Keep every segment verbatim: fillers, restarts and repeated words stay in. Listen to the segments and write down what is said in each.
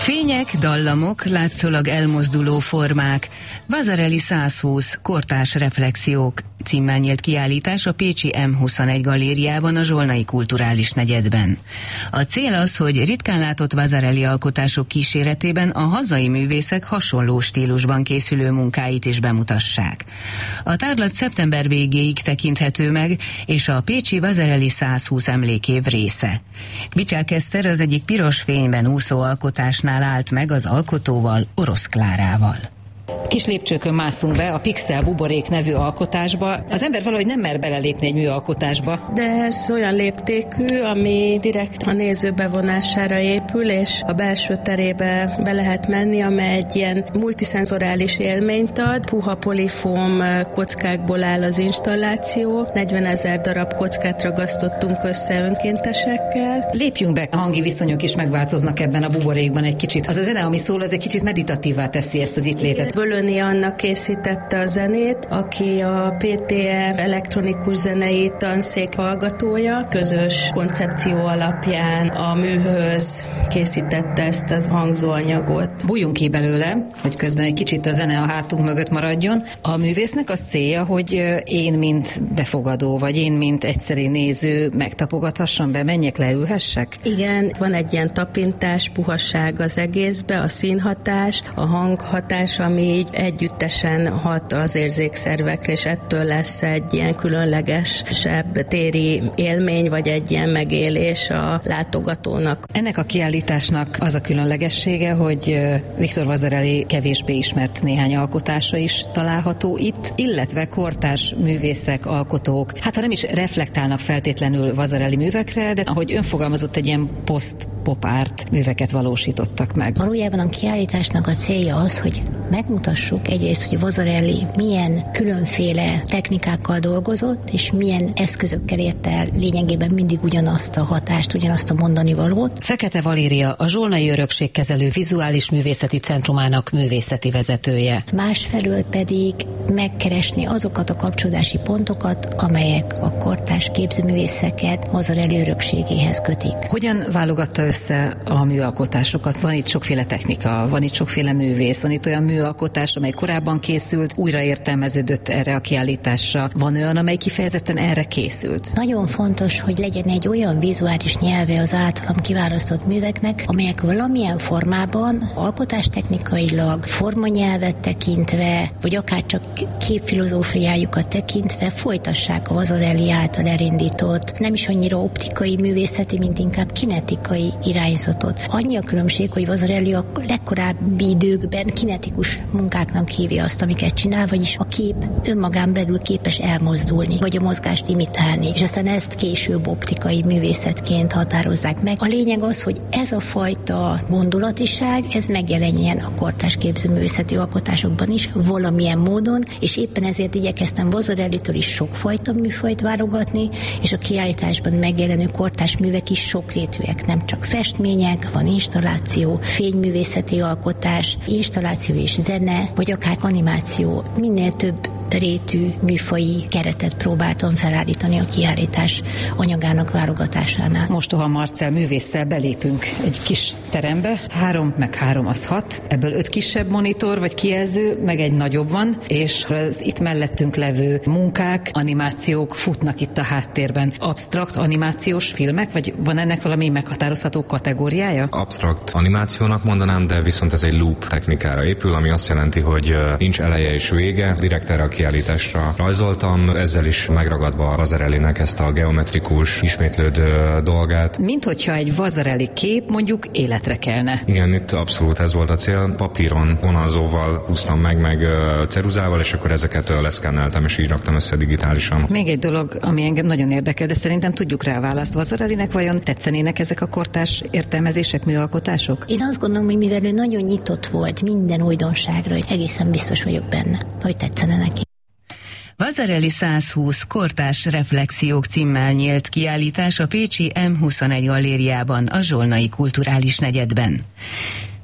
Fények, dallamok, látszólag elmozduló formák. Vasarely száz húsz kortárs reflexiók címmel nyílt kiállítás a pécsi em huszonegy galériában a Zsolnai Kulturális Negyedben. A cél az, hogy ritkán látott Vasarely alkotások kíséretében a hazai művészek hasonló stílusban készülő munkáit is bemutassák. A tárlat szeptember végéig tekinthető meg, és a pécsi Vasarely száz húsz emlékév része. Bicsák Eszter az egyik piros fényben úszó alkotásnál állt meg az alkotóval, Orosz Klárával. Kis lépcsőkön mászunk be a Pixel buborék nevű alkotásba. Az ember valahogy nem mer belelépni egy műalkotásba. De ez olyan léptékű, ami direkt a néző bevonására épül, és a belső terébe be lehet menni, amely egy ilyen multiszenzorális élményt ad. Puha polifóm kockákból áll az installáció. negyvenezer darab kockát ragasztottunk össze önkéntesekkel. Lépjünk be, a hangi viszonyok is megváltoznak ebben a buborékban egy kicsit. Az a zene, ami szól, az egy kicsit meditatívrá teszi ezt az itt létet. Bölöni Anna készítette a zenét, aki a pé té e elektronikus zenei tanszék hallgatója. Közös koncepció alapján a műhöz készítette ezt az hangzóanyagot. Bújjunk ki belőle, hogy közben egy kicsit a zene a hátunk mögött maradjon. A művésznek az célja, hogy én, mint befogadó, vagy én, mint egyszeri néző megtapogathassam be, menjek, leülhessek? Igen, van egy ilyen tapintás, puhaság az egészbe, a színhatás, a hanghatás, ami így együttesen hat az érzékszervekre, és ettől lesz egy ilyen különlegesebb téri élmény, vagy egy ilyen megélés a látogatónak. Ennek a kiállításnak az a különlegessége, hogy Viktor Vasarely kevésbé ismert néhány alkotása is található itt, illetve kortárs művészek, alkotók, hát ha nem is reflektálnak feltétlenül Vasarely művekre, de ahogy önfogalmazott, egy ilyen post-pop art műveket valósítottak meg. Valójában a kiállításnak a célja az, hogy megmutassuk egyrészt, hogy Vasarely milyen különféle technikákkal dolgozott, és milyen eszközökkel érte el lényegében mindig ugyanazt a hatást, ugyanazt a mondani valót. Fekete Valéria, a Zsolnai Örökségkezelő Vizuális Művészeti Centrumának művészeti vezetője. Másfelől pedig megkeresni azokat a kapcsolódási pontokat, amelyek a kortárs képzőművészeket Vasarely örökségéhez kötik. Hogyan válogatta össze a műalkotásokat? Van itt sokféle technika, van itt sokféle művész, van itt olyan műalkotás, amely korábban készült, újra értelmeződött erre a kiállításra. Van olyan, amely kifejezetten erre készült? Nagyon fontos, hogy legyen egy olyan vizuális nyelve az általam kiválasztott műveknek, amelyek valamilyen formában, alkotástechnikailag, formanyelvet tekintve, vagy akár csak képfilozófiájukat tekintve folytassák a Vasarely által elindított, nem is annyira optikai művészeti, mint inkább kinetikai irányzatot. Annyi a különbség, hogy Vasarely a legkorábbi időkben kinetikus munkáknak hívja azt, amiket csinál, vagyis a kép önmagán belül képes elmozdulni, vagy a mozgást imitálni, és aztán ezt később optikai művészetként határozzák meg. A lényeg az, hogy ez a fajta gondolatiság, ez megjelenjen a kortárs képzőművészeti alkotásokban is valamilyen módon, és éppen ezért igyekeztem Vasarelytől is sokfajta műfajt válogatni, és a kiállításban megjelenő kortárs művek is sokrétűek, nem csak festmények, van installáció, fényművészeti alkotás, installáció és zene, vagy akár animáció. Minél több rétű műfaji keretet próbáltam felállítani a kiállítás anyagának válogatásánál. Mostoha Marcell művésszel belépünk egy kis terembe, három meg három az hat, ebből öt kisebb monitor vagy kijelző, meg egy nagyobb van, és az itt mellettünk levő munkák, animációk futnak itt a háttérben. Absztrakt animációs filmek, vagy van ennek valami meghatározható kategóriája? Absztrakt animációnak mondanám, de viszont ez egy loop technikára épül, ami azt jelenti, hogy nincs eleje és vége, direkt erre a kiállításra rajzoltam, ezzel is megragadva Vasarelynek ezt a geometrikus, ismétlődő dolgát. Mint hogyha egy Vasarely kép mondjuk életre kelne. Igen, itt abszolút ez volt a cél. Papíron, vonalzóval húztam meg, meg ceruzával, és akkor ezeket leszkenneltem, és így raktam össze digitálisan. Még egy dolog, ami engem nagyon érdekel, de szerintem tudjuk rá a választ. Vasarelynek vajon tetszenének ezek a kortárs értelmezések, műalkotások? Én azt gondolom, hogy mivel ő nagyon nyitott volt minden újdonságra, hogy egészen biztos vagyok benne, hogy tetszene neki. Vasarely száz húsz kortárs reflexiók címmel nyílt kiállítás a pécsi em huszonegy galériában, a Zsolnai Kulturális Negyedben.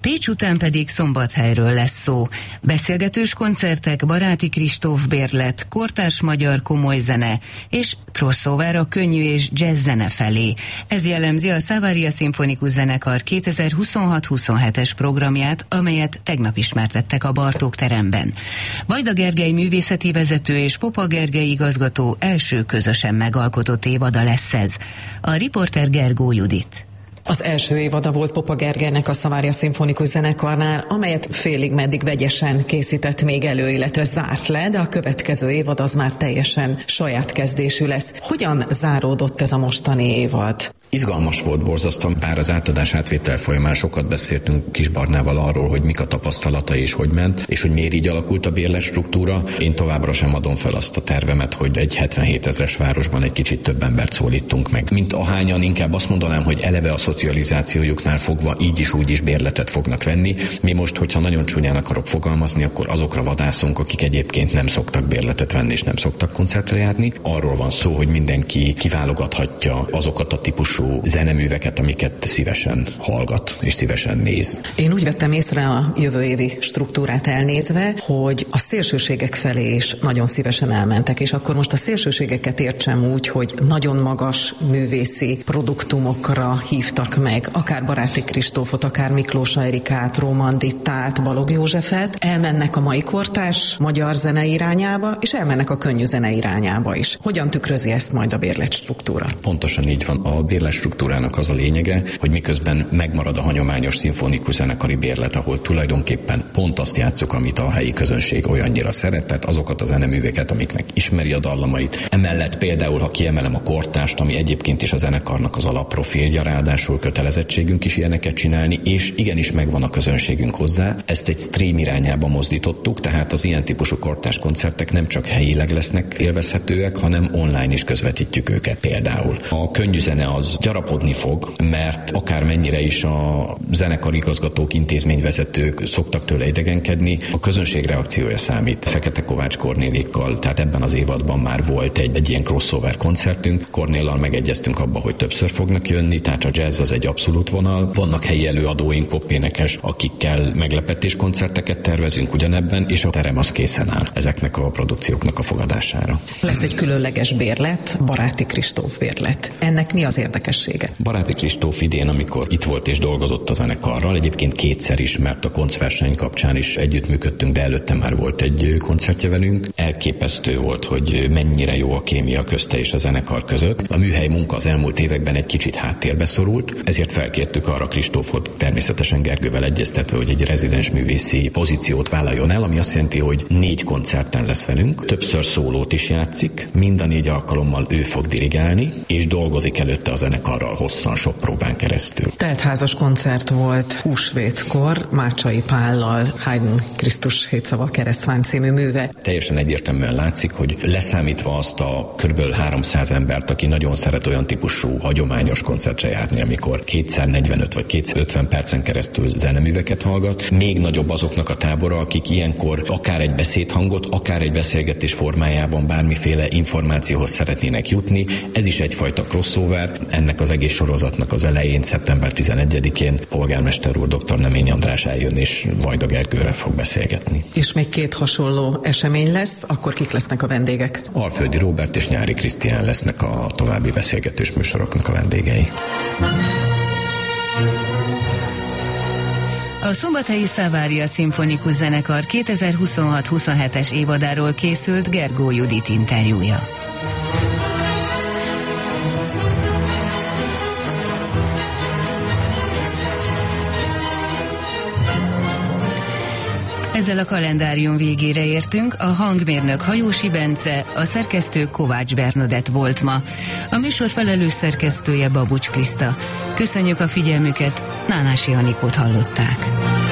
Pécs után pedig Szombathelyről lesz szó. Beszélgetős koncertek, Baráti Kristóf bérlet, kortárs magyar komoly zene és crossover a könnyű és jazz zene felé. Ez jellemzi a Savaria Szimfonikus Zenekar kétezer-huszonhat-huszonhetes programját, amelyet tegnap ismertettek a Bartók teremben. Vajda Gergely művészeti vezető és Popa Gergely igazgató első közösen megalkotott évada lesz ez. A riporter Gergó Judit. Az első évada volt Popa Gergelynek a Savaria Szimfonikus Zenekarnál, amelyet félig meddig vegyesen készített még elő, illetve zárt le, de a következő évad az már teljesen saját kezdésű lesz. Hogyan záródott ez a mostani évad? Izgalmas volt borzasztóan, bár az átadás átvétel folyamán sokat beszéltünk Kis Barnával arról, hogy mik a tapasztalatai és hogy ment, és hogy miért így alakult a bérletstruktúra. Én továbbra sem adom fel azt a tervemet, hogy egy hetvenhét ezres városban egy kicsit több embert szólítunk meg. Mint ahányan, inkább azt mondanám, hogy eleve a szocializációjuknál fogva így is úgy is bérletet fognak venni. Mi most, hogyha nagyon csúnyán akarok fogalmazni, akkor azokra vadászunk, akik egyébként nem szoktak bérletet venni és nem szoktak koncertre járni. Arról van szó, hogy mindenki kiválogathatja azokat a típusú zeneműveket, amiket szívesen hallgat és szívesen néz. Én úgy vettem észre a jövő évi struktúrát elnézve, hogy a szélsőségek felé is nagyon szívesen elmentek, és akkor most a szélsőségeket értsem úgy, hogy nagyon magas művészi produktumokra hívtak meg, akár Baráti Kristófot, akár Miklós Erikát, Róman Dittát, Balogh Józsefet, elmennek a mai kortárs magyar zene irányába, és elmennek a könnyű zene irányába is. Hogyan tükrözi ezt majd a bérletstruktúra? Pontosan így van. A bérlet struktúrának az a lényege, hogy miközben megmarad a hagyományos szimfonikus zenekari bérlet, ahol tulajdonképpen pont azt játszuk, amit a helyi közönség olyannyira szeretett, azokat a zeneműveket, amiknek ismeri a dallamait. Emellett például, ha kiemelem a kortást, ami egyébként is a zenekarnak az alapprofilja, ráadásul kötelezettségünk is ilyeneket csinálni, és igenis megvan a közönségünk hozzá. Ezt egy stream irányába mozdítottuk, tehát az ilyen típusú kortárs koncertek nem csak helyileg lesznek élvezhetőek, hanem online is közvetítjük őket például. A könnyű zene az gyarapodni fog, mert akármennyire is a zenekar igazgatók, intézményvezetők szoktak tőle idegenkedni, a közönség reakciója számít. Fekete Kovács Kornélékkal, tehát ebben az évadban már volt egy, egy ilyen crossover koncertünk. Kornéllal megegyeztünk abba, hogy többször fognak jönni, tehát a jazz az egy abszolút vonal. Vannak helyi előadóink, popénekes, akikkel meglepetés koncerteket tervezünk ugyanebben, és a terem az készen áll ezeknek a produkcióknak a fogadására. Lesz egy különleges bérlet, Baráti Kristóf bérlet. Ennek mi az érdekessége? Baráti Kristóf idén, amikor itt volt és dolgozott a zenekarral, egyébként kétszer is, mert a koncverseny kapcsán is együttműködtünk, de előtte már volt egy koncertje velünk. Elképesztő volt, hogy mennyire jó a kémia közte és a zenekar között. A műhely munka az elmúlt években egy kicsit háttérbe szorult, ezért felkértük arra Kristófot, természetesen Gergővel egyeztetve, hogy egy rezidens művészi pozíciót vállaljon el, ami azt jelenti, hogy négy koncerten lesz velünk, többször szólót is játszik, mind a négy alkalommal ő fog dirigálni, és dolgozik előtte a zenekarral hosszan, sok próbán keresztül. Teltházas koncert volt húsvétkor, Mácsai Pállal, Haydn Krisztus hétszava keresztván című műve. Teljesen egyértelműen látszik, hogy leszámítva azt a kb. háromszáz embert, aki nagyon szeret olyan típusú hagyományos koncertre járni, amikor kétszáznegyvenöt vagy kétszázötven percen keresztül zeneműveket hallgat, még nagyobb azoknak a tábora, akik ilyenkor akár egy beszédhangot, akár egy beszélgetés formájában bármiféle információhoz szeretnének jutni. Ez is egyfajta crossover. Ennek az egész sorozatnak az elején, szeptember tizenegyedikén polgármester úr dr. Nemény András eljön és Vajda Gergővel fog beszélgetni. És még két hasonló esemény lesz, akkor kik lesznek a vendégek? Alföldi Róbert és Nyári Krisztián lesznek a további beszélgetős műsoroknak a vendégei. A Szombathelyi Savaria Szimfonikus Zenekar kétezer-huszonhat-huszonhetes évadáról készült Gergó Judit interjúja. Ezzel a kalendárium végére értünk, a hangmérnök Hajósi Bence, a szerkesztő Kovács Bernadett volt ma. A műsor felelős szerkesztője Babucs Kriszta. Köszönjük a figyelmüket, Nánási Anikót hallották.